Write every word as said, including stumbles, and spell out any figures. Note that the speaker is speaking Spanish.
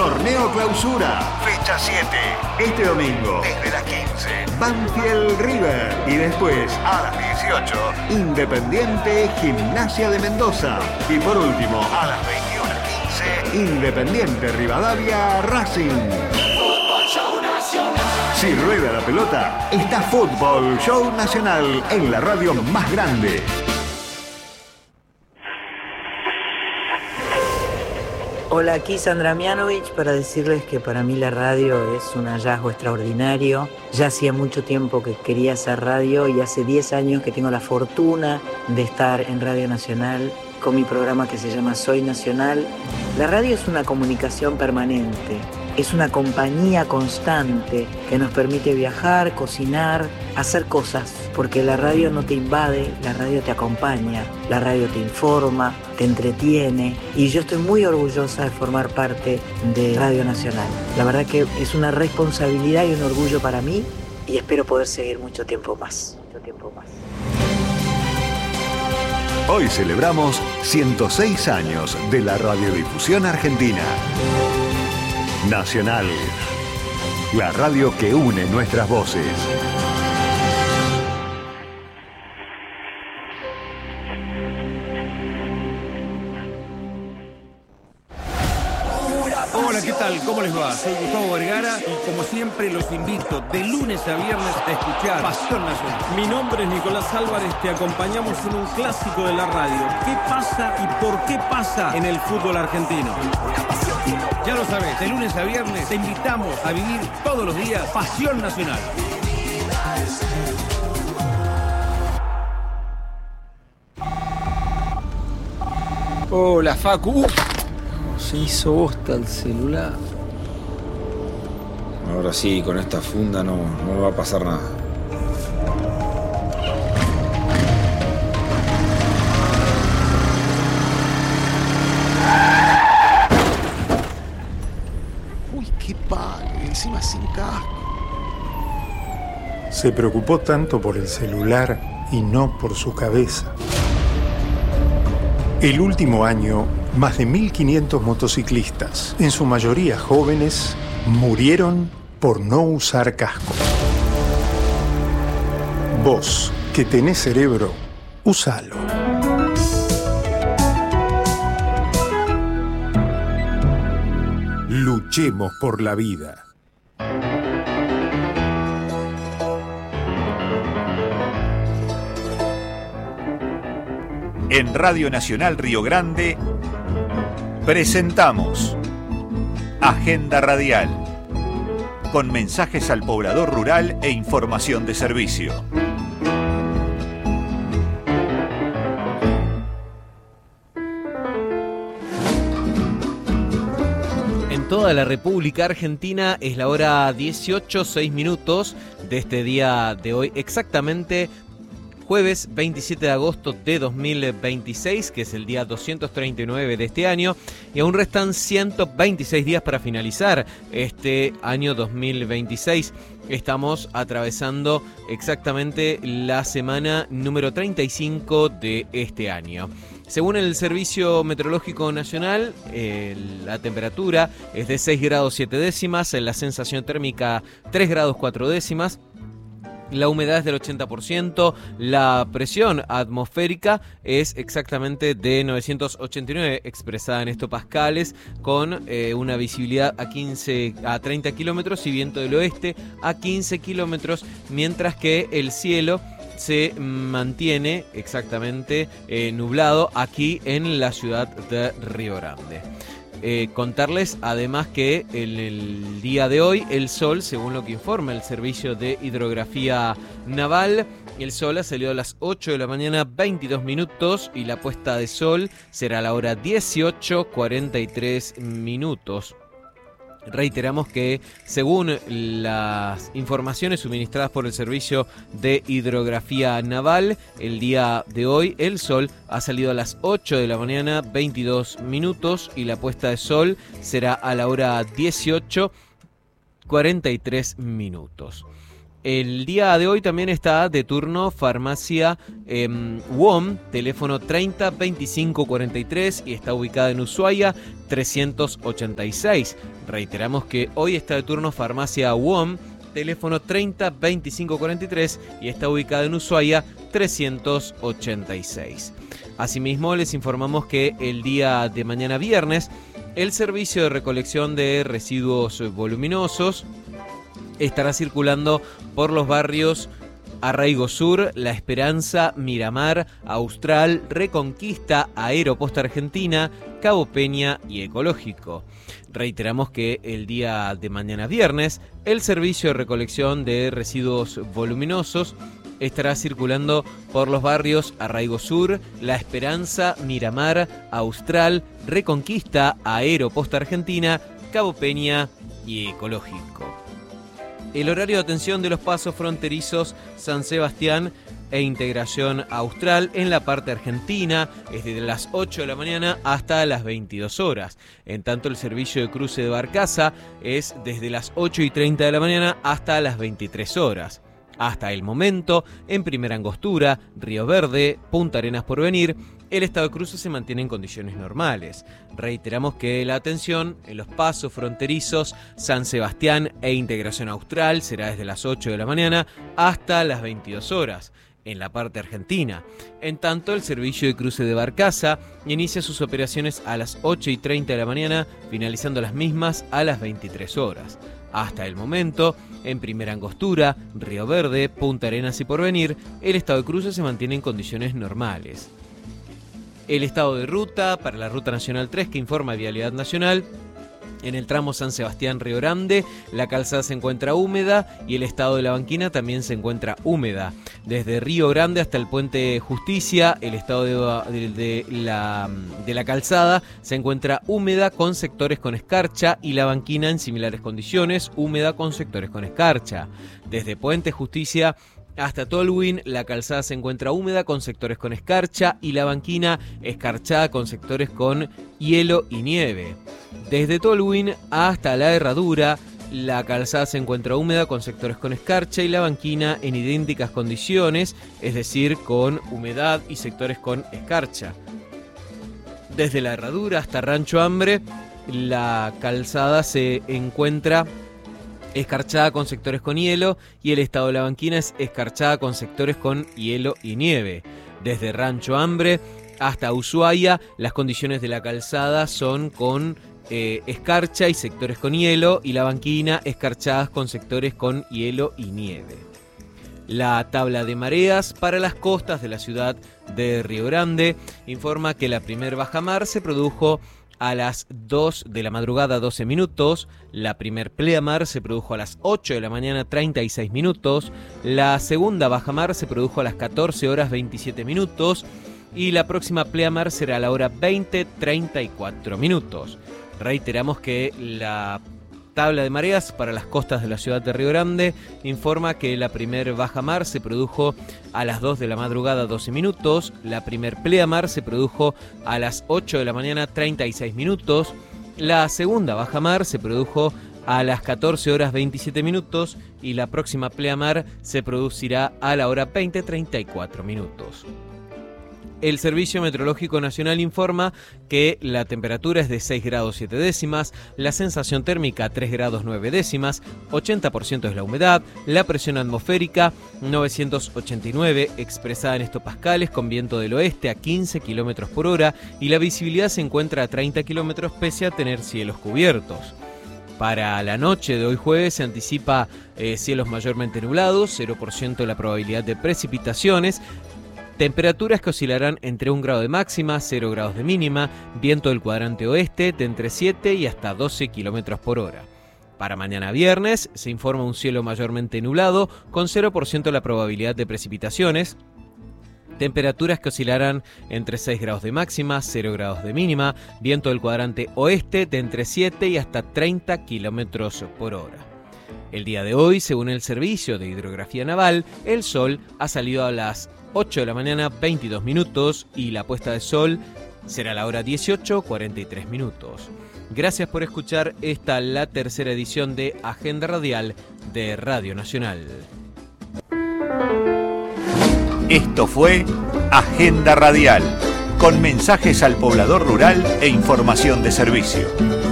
Torneo Clausura, fecha siete. Este domingo, desde las quince, Banfield River. Y después, a las dieciocho, Independiente Gimnasia de Mendoza. Y por último, a las veintiuno quince, Independiente Rivadavia Racing. Si rueda la pelota, está Fútbol Show Nacional en la radio más grande. Hola, aquí Sandra Mianovich para decirles que para mí la radio es un hallazgo extraordinario. Ya hacía mucho tiempo que quería hacer radio y hace diez años que tengo la fortuna de estar en Radio Nacional con mi programa que se llama Soy Nacional. La radio es una comunicación permanente, es una compañía constante que nos permite viajar, cocinar, hacer cosas, porque la radio no te invade, la radio te acompaña, la radio te informa, te entretiene, y yo estoy muy orgullosa de formar parte de Radio Nacional. La verdad que es una responsabilidad y un orgullo para mí, y espero poder seguir mucho tiempo más, mucho tiempo más. Hoy celebramos ciento seis años de la radiodifusión argentina. Nacional, la radio que une nuestras voces. Hola, ¿qué tal? ¿Cómo les va? Soy Gustavo Vergara y como siempre los invito de lunes a viernes a escuchar Pasión Nacional. Mi nombre es Nicolás Álvarez, te acompañamos en un clásico de la radio. ¿Qué pasa y por qué pasa en el fútbol argentino? Ya lo sabes, de lunes a viernes te invitamos a vivir todos los días Pasión Nacional. Hola, Facu. Uh, se hizo bosta el celular. Ahora sí, con esta funda no, no me va a pasar nada. Uy, qué pague, encima sin casco. Se preocupó tanto por el celular y no por su cabeza. El último año, más de mil quinientos motociclistas, en su mayoría jóvenes, murieron por no usar casco. Vos, que tenés cerebro, usalo. Luchemos por la vida. En Radio Nacional Río Grande presentamos Agenda Radial, con mensajes al poblador rural e información de servicio. En toda la República Argentina es la hora dieciocho, seis minutos de este día de hoy, exactamente jueves veintisiete de agosto de dos mil veintiséis, que es el día doscientos treinta y nueve de este año, y aún restan ciento veintiséis días para finalizar este año dos mil veintiséis. Estamos atravesando exactamente la semana número treinta y cinco de este año. Según el Servicio Meteorológico Nacional, eh, la temperatura es de seis grados siete décimas, la sensación térmica tres grados cuatro décimas. La humedad es del ochenta por ciento, la presión atmosférica es exactamente de novecientos ochenta y nueve, expresada en hectopascales, con eh, una visibilidad a, quince, a treinta kilómetros y viento del oeste a quince kilómetros, mientras que el cielo se mantiene exactamente eh, nublado aquí en la ciudad de Río Grande. Eh, contarles además que en el día de hoy el sol, según lo que informa el Servicio de Hidrografía Naval, el sol ha salido a las ocho de la mañana veintidós minutos y la puesta de sol será a la hora dieciocho cuarenta y tres minutos. Reiteramos que según las informaciones suministradas por el Servicio de Hidrografía Naval, el día de hoy el sol ha salido a las ocho de la mañana veintidós minutos y la puesta de sol será a la hora dieciocho cuarenta y tres minutos. El día de hoy también está de turno farmacia eh, U O M, teléfono treinta veinticinco cuarenta y tres y está ubicada en Ushuaia trescientos ochenta y seis. Reiteramos que hoy está de turno farmacia U O M, teléfono treinta veinticinco cuarenta y tres y está ubicada en Ushuaia trescientos ochenta y seis. Asimismo, les informamos que el día de mañana viernes el servicio de recolección de residuos voluminosos estará circulando por los barrios Arraigo Sur, La Esperanza, Miramar, Austral, Reconquista, Aeroposta Argentina, Cabo Peña y Ecológico. Reiteramos que el día de mañana viernes el servicio de recolección de residuos voluminosos estará circulando por los barrios Arraigo Sur, La Esperanza, Miramar, Austral, Reconquista, Aeroposta Argentina, Cabo Peña y Ecológico. El horario de atención de los pasos fronterizos San Sebastián e Integración Austral en la parte argentina es desde las ocho de la mañana hasta las veintidós horas. En tanto, el servicio de cruce de Barcaza es desde las ocho y treinta de la mañana hasta las veintitrés horas. Hasta el momento, en Primera Angostura, Río Verde, Punta Arenas Porvenir, el estado de cruce se mantiene en condiciones normales. Reiteramos que la atención en los pasos fronterizos San Sebastián e Integración Austral será desde las ocho de la mañana hasta las veintidós horas. En la parte argentina. En tanto, el servicio de cruce de Barcaza inicia sus operaciones a las ocho y treinta de la mañana, finalizando las mismas a las veintitrés horas. Hasta el momento, en Primera Angostura, Río Verde, Punta Arenas y Porvenir, el estado de cruce se mantiene en condiciones normales. El estado de ruta para la Ruta Nacional tres que informa Vialidad Nacional. En el tramo San Sebastián-Río Grande, la calzada se encuentra húmeda y el estado de la banquina también se encuentra húmeda. Desde Río Grande hasta el Puente Justicia, el estado de, de, de, la, de la calzada se encuentra húmeda con sectores con escarcha y la banquina en similares condiciones, húmeda con sectores con escarcha. Desde Puente Justicia hasta Tolwyn, la calzada se encuentra húmeda con sectores con escarcha y la banquina escarchada con sectores con hielo y nieve. Desde Tolwyn hasta la Herradura, la calzada se encuentra húmeda con sectores con escarcha y la banquina en idénticas condiciones, es decir, con humedad y sectores con escarcha. Desde la Herradura hasta Rancho Hambre, la calzada se encuentra escarchada con sectores con hielo y el estado de la banquina es escarchada con sectores con hielo y nieve. Desde Rancho Hambre hasta Ushuaia, las condiciones de la calzada son con eh, escarcha y sectores con hielo y la banquina escarchadas con sectores con hielo y nieve. La tabla de mareas para las costas de la ciudad de Río Grande informa que la primer bajamar se produjo a las dos de la madrugada doce minutos, la primer pleamar se produjo a las ocho de la mañana treinta y seis minutos, la segunda bajamar se produjo a las catorce horas veintisiete minutos y la próxima pleamar será a la hora veinte treinta y cuatro minutos. Reiteramos que la tabla de mareas para las costas de la ciudad de Río Grande informa que la primer bajamar se produjo a las dos de la madrugada doce minutos, la primer pleamar se produjo a las ocho de la mañana treinta y seis minutos, la segunda bajamar se produjo a las catorce horas veintisiete minutos y la próxima pleamar se producirá a la hora veinte treinta y cuatro minutos. El Servicio Meteorológico Nacional informa que la temperatura es de seis grados siete décimas, la sensación térmica tres grados nueve décimas, ochenta por ciento es la humedad, la presión atmosférica novecientos ochenta y nueve expresada en hectopascales con viento del oeste a quince kilómetros por hora y la visibilidad se encuentra a treinta kilómetros pese a tener cielos cubiertos. Para la noche de hoy jueves se anticipa eh, cielos mayormente nublados, cero por ciento la probabilidad de precipitaciones, temperaturas que oscilarán entre un grado de máxima, cero grados de mínima, viento del cuadrante oeste de entre siete y hasta doce kilómetros por hora. Para mañana viernes se informa un cielo mayormente nublado con cero por ciento la probabilidad de precipitaciones, temperaturas que oscilarán entre seis grados de máxima, cero grados de mínima, viento del cuadrante oeste de entre siete y hasta treinta kilómetros por hora. El día de hoy, según el Servicio de Hidrografía Naval, el sol ha salido a las ocho de la mañana veintidós minutos y la puesta de sol será a la hora dieciocho cuarenta y tres minutos. Gracias por escuchar esta la tercera edición de Agenda Radial de Radio Nacional. Esto fue Agenda Radial, con mensajes al poblador rural e información de servicio.